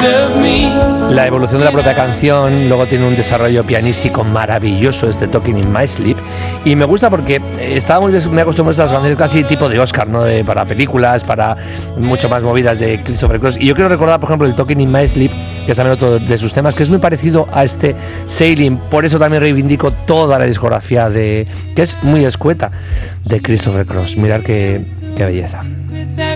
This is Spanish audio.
La evolución de la propia canción luego tiene un desarrollo pianístico maravilloso, este Talking in My Sleep, y me gusta porque me acostumbro a estas canciones casi tipo de Oscar, ¿no? Para películas, para mucho más movidas de Christopher Cross. Y yo quiero recordar, por ejemplo, el Talking in My Sleep, que es también otro de sus temas, que es muy parecido a este Sailing. Por eso también reivindico toda la discografía que es muy escueta, de Christopher Cross. Mirad qué belleza.